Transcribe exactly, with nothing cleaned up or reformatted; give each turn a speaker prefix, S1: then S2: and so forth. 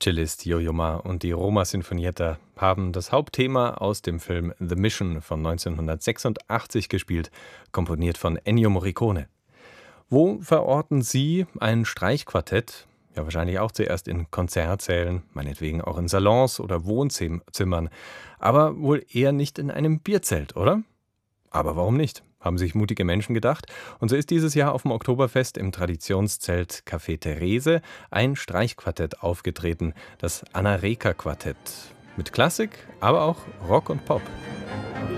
S1: Cellist Yo-Yo Ma und die Roma Sinfonietta haben das Hauptthema aus dem Film The Mission von neunzehnhundertsechsundachtzig gespielt, komponiert von Ennio Morricone. Wo verorten Sie ein Streichquartett? Ja, wahrscheinlich auch zuerst in Konzertsälen, meinetwegen auch in Salons oder Wohnzimmern, aber wohl eher nicht in einem Bierzelt, oder? Aber warum nicht? Haben sich mutige Menschen gedacht. Und so ist dieses Jahr auf dem Oktoberfest im Traditionszelt Café Therese ein Streichquartett aufgetreten, das Anna Reka Quartett. Mit Klassik, aber auch Rock und Pop.